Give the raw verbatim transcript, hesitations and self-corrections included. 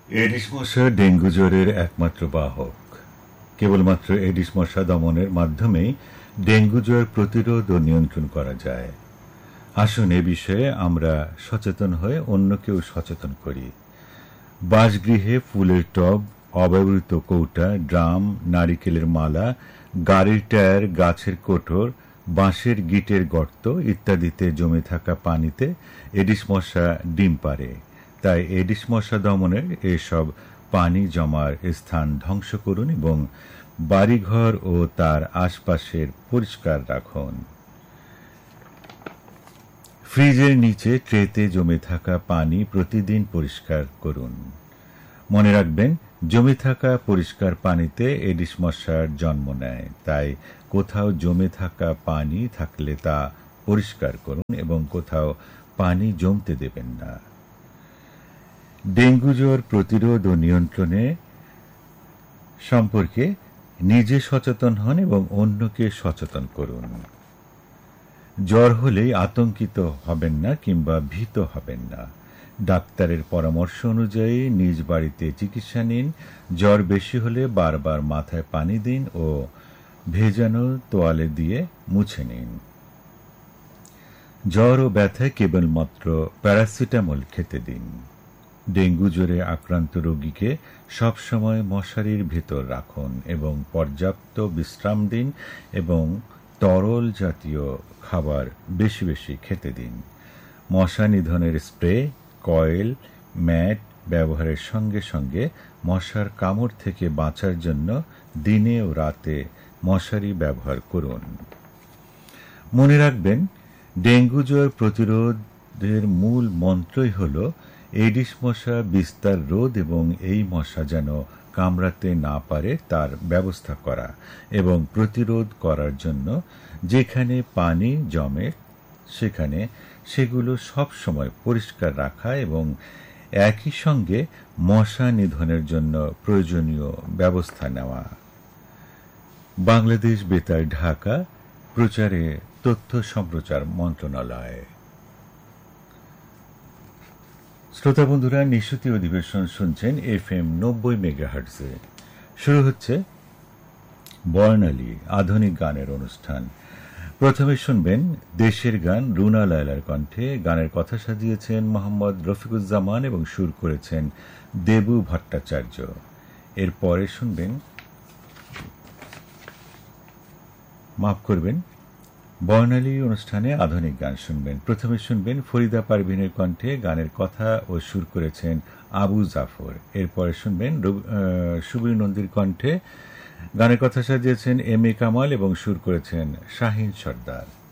Aedes মশা dengue জ্বরের একমাত্র বাহক। কেবলমাত্র এডিস মশা দমনের মাধ্যমেই ডেঙ্গু জ্বর প্রতিরোধ ও নিয়ন্ত্রণ করা যায়। আসুন এ বিষয়ে আমরা সচেতন হয়ে অন্যকেও সচেতন করি। বাসগৃহে ফুলের টব, অব্যবহৃত কৌটা, ড্রাম, নারিকেলের মালা, গাড়ির টায়ার, গাছের কোটর, বাঁশের গিটের গর্ত ইত্যাদিতে জমে থাকা পানিতে এডিস মশা ডিম পাড়ে। তাই এডিস মশা দমনের এসব পানি জমার স্থান ধ্বংস করুন এবং বাড়িঘর ও তার আশপাশের পরিষ্কার রাখুন। ফ্রিজের নিচে ট্রেতে জমে থাকা পানি প্রতিদিন পরিষ্কার করুন। মনে রাখবেন, জমে থাকা পরিষ্কার পানিতে এডিস মশার জন্ম নেয়। তাই কোথাও জমে থাকা পানি থাকলে তা পরিষ্কার করুন এবং কোথাও পানি জমতে দেবেন না। ডেঙ্গু জ্বর প্রতিরোধ ও নিয়ন্ত্রণে সম্পর্কে নিজে সচেতন হন এবং অন্যকে সচেতন করুন। জ্বর হলেই আতঙ্কিত হবেন না কিংবা ভীত হবেন না। ডাক্তারের পরামর্শ অনুযায়ী নিজ বাড়িতে চিকিৎসা নিন। জ্বর বেশি হলে বারবার মাথায় পানি দিন ও ভেজানো তোয়ালে দিয়ে মুছে নিন। জ্বর ও ব্যথায় কেবলমাত্র প্যারাসিটামল খেতে দিন। ডেঙ্গু জ্বরে আক্রান্ত রোগীকে সবসময় মশারির ভেতর রাখুন এবং পর্যাপ্ত বিশ্রাম দিন এবং তরল জাতীয় খাবার বেশি বেশি খেতে দিন। মশা নিধনের স্প্রে, কয়েল, ম্যাট ব্যবহারের সঙ্গে সঙ্গে মশার কামড় থেকে বাঁচার জন্য দিনে ও রাতে মশারি ব্যবহার করুন। মনে রাখবেন, ডেঙ্গু জ্বর প্রতিরোধের মূল মন্ত্রই হল এডিস মশা বিস্তার রোধ এবং এই মশা যেন কামড়াতে না পারে তার ব্যবস্থা করা এবং প্রতিরোধ করার জন্য যেখানে পানি জমে সেখানে সেগুলো সব সময় পরিষ্কার রাখা এবং একই সঙ্গে মশা নিধনের জন্য প্রয়োজনীয় ব্যবস্থা নেওয়া। বাংলাদেশ বেতার, ঢাকা। প্রচারে তথ্য সম্প্রচার মন্ত্রণালয়। শ্রোতা বন্ধুরা, নিশুতি অধিবেশন শুনছেন এফ এম নব্বই মেগাহার্টজে। শুরু হচ্ছে বর্ণালী আধুনিক গানের অনুষ্ঠান। প্রথমে শুনবেন দেশের গান রুনা লায়লার কণ্ঠে। গানের কথা সাজিয়েছেন মোহাম্মদ রফিকুজ্জামান এবং সুর করেছেন দেবু ভট্টাচার্য। এরপরে শুনবেন, মাফ করবেন, বর্ণালী অনুষ্ঠানে আধুনিক গান শুনবেন। প্রথমে শুনবেন ফরিদা পারভিনের কণ্ঠে। গানের কথা ও সুর করেছেন আবু জাফর। এরপরে শুনবেন সুবীর নন্দীর কণ্ঠে। গানের কথা সাজিয়েছেন এম এ কামাল এবং সুর করেছেন শাহিন সর্দার।